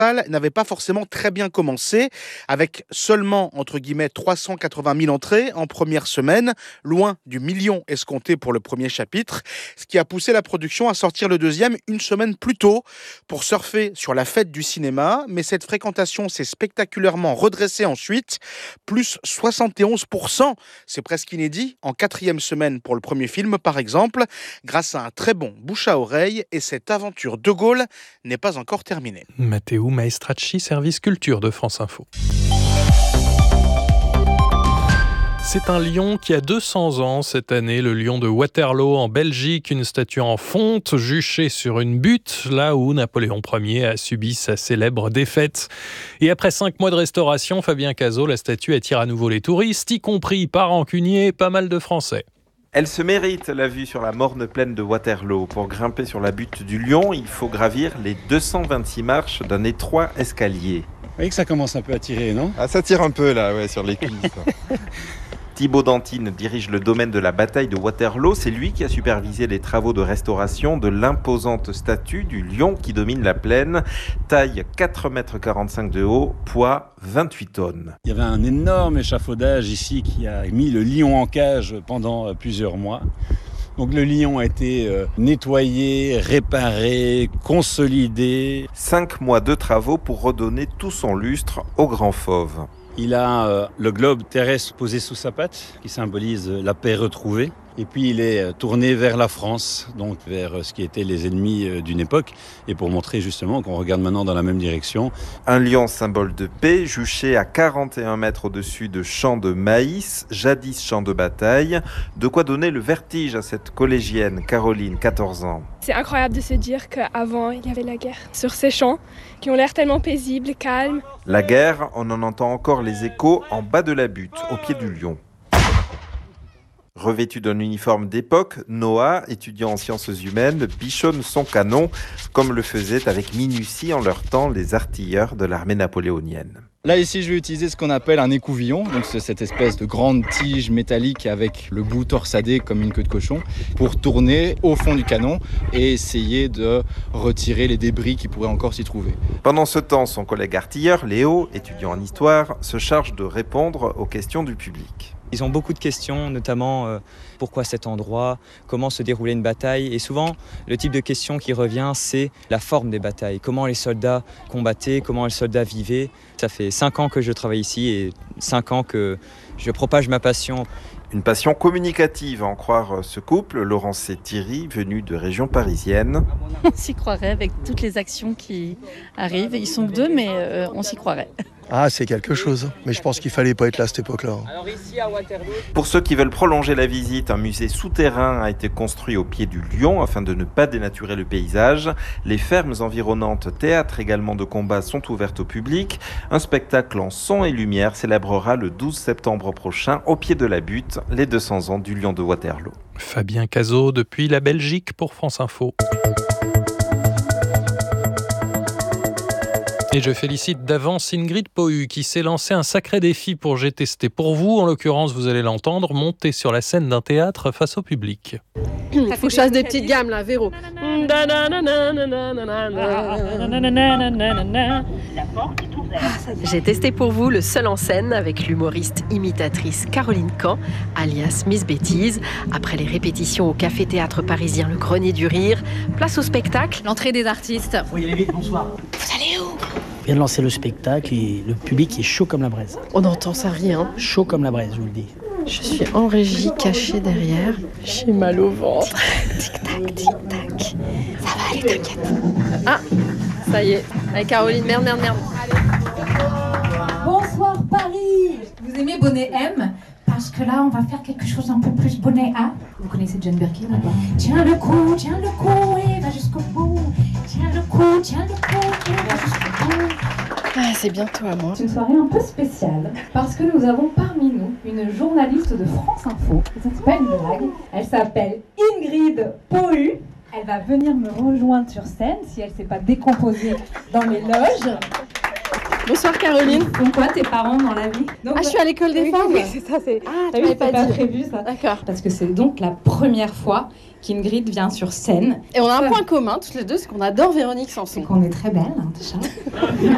n'avait pas forcément très bien commencé, avec seulement, entre guillemets, 380 000 entrées en première semaine, loin du million escompté pour le premier chapitre, ce qui a poussé la production à sortir le deuxième une semaine plus tôt pour surfer sur la fête du cinéma, mais cette fréquentation s'est spectaculairement redressée ensuite, plus 71%, c'est presque inédit, en quatrième semaine pour le premier film par exemple, grâce à un très bon bouche à oreille, et cette aventure de Gaulle n'est pas encore terminée. Matteo Maestracci, service culture de France Info. C'est un lion qui a 200 ans cette année, le lion de Waterloo en Belgique, une statue en fonte juchée sur une butte, là où Napoléon Ier a subi sa célèbre défaite. Et après 5 mois de restauration, Fabien Cazot, la statue attire à nouveau les touristes, y compris pas rancuniers, pas mal de Français. Elle se mérite la vue sur la morne plaine de Waterloo. Pour grimper sur la butte du lion, il faut gravir les 226 marches d'un étroit escalier. Vous voyez que ça commence un peu à tirer, non ? Ah, ça tire un peu là, ouais, sur les cuisses. Thibaut Dantine dirige le domaine de la bataille de Waterloo. C'est lui qui a supervisé les travaux de restauration de l'imposante statue du lion qui domine la plaine. Taille 4,45 m de haut, poids 28 tonnes. Il y avait un énorme échafaudage ici qui a mis le lion en cage pendant plusieurs mois. Donc le lion a été nettoyé, réparé, consolidé. 5 mois de travaux pour redonner tout son lustre au grand fauve. Il a le globe terrestre posé sous sa patte, qui symbolise la paix retrouvée. Et puis il est tourné vers la France, donc vers ce qui étaient les ennemis d'une époque. Et pour montrer justement qu'on regarde maintenant dans la même direction. Un lion symbole de paix, juché à 41 mètres au-dessus de champs de maïs, jadis champs de bataille. De quoi donner le vertige à cette collégienne, Caroline, 14 ans. C'est incroyable de se dire qu'avant, il y avait la guerre sur ces champs qui ont l'air tellement paisibles, calmes. La guerre, on en entend encore les échos en bas de la butte, au pied du lion. Revêtu d'un uniforme d'époque, Noah, étudiant en sciences humaines, bichonne son canon, comme le faisaient avec minutie en leur temps les artilleurs de l'armée napoléonienne. Là ici je vais utiliser ce qu'on appelle un écouvillon, donc c'est cette espèce de grande tige métallique avec le bout torsadé comme une queue de cochon pour tourner au fond du canon et essayer de retirer les débris qui pourraient encore s'y trouver. Pendant ce temps, son collègue artilleur, Léo, étudiant en histoire, se charge de répondre aux questions du public. Ils ont beaucoup de questions, notamment pourquoi cet endroit, comment se déroulait une bataille. Et souvent, le type de question qui revient, c'est la forme des batailles. Comment les soldats combattaient, comment les soldats vivaient. Ça fait 5 ans que je travaille ici et 5 ans que je propage ma passion. Une passion communicative, à en croire ce couple, Laurence et Thierry, venus de région parisienne. On s'y croirait avec toutes les actions qui arrivent. Ils sont que 2, mais on s'y croirait. Ah, c'est quelque chose. Mais je pense qu'il fallait pas être là à cette époque-là. Alors ici à Waterloo. Pour ceux qui veulent prolonger la visite, un musée souterrain a été construit au pied du lion afin de ne pas dénaturer le paysage. Les fermes environnantes, théâtre également de combat, sont ouvertes au public. Un spectacle en son et lumière célébrera le 12 septembre prochain au pied de la butte les 200 ans du lion de Waterloo. Fabien Cazot depuis la Belgique pour France Info. Et je félicite d'avance Ingrid Pohu qui s'est lancé un sacré défi pour J'ai testé pour vous. En l'occurrence, vous allez l'entendre, monter sur la scène d'un théâtre face au public. Il faut que je fasse des petites gammes là, Véro. J'ai testé pour vous le seul en scène avec l'humoriste imitatrice Caroline Camp, alias Miss Bêtise. Après les répétitions au café-théâtre parisien Le Grenier du Rire, place au spectacle. L'entrée des artistes. Oui, allez vite, bonsoir. Vous allez où ? On vient de lancer le spectacle et le public est chaud comme la braise. On n'entend ça rien. Chaud comme la braise, je vous le dis. Je suis en régie, cachée derrière. J'ai mal au ventre. Tic-tac, tic-tac. Ça va aller, t'inquiète. Ah, ça y est. Allez, Caroline, merde. Bonsoir Paris. Vous aimez bonnet M ? Parce que là, on va faire quelque chose un peu plus bonnet A. Vous connaissez Jane Birkin ou pas ? Tiens le coup, et va jusqu'au bout. Tiens le coup, et va jusqu'au bout. Ah, c'est bientôt à moi. C'est une soirée un peu spéciale parce que nous avons parmi nous une journaliste de France Info. C'est pas une blague. Elle s'appelle Ingrid Pohu. Elle va venir me rejoindre sur scène si elle ne s'est pas décomposée dans les loges. Bonsoir Caroline. Donc quoi tes parents dans la vie? Donc, je suis à l'école des femmes. Oui, c'est ça. Tu m'avais pas dit. Prévu ça. D'accord. Parce que c'est donc la première fois qu'Ingrid vient sur scène. Et on a un point commun toutes les deux, c'est qu'on adore Véronique Sanson. C'est qu'on est très belles, hein, déjà.